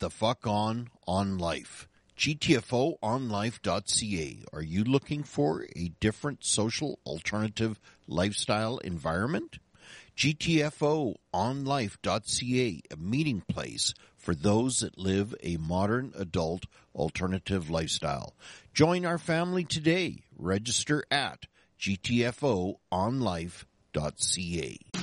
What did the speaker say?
the fuck on life. GTFOonlife.ca. Are you looking for a different social alternative lifestyle environment? GTFOonlife.ca, a meeting place for those that live a modern adult alternative lifestyle. Join our family today. Register at GTFOonlife.ca.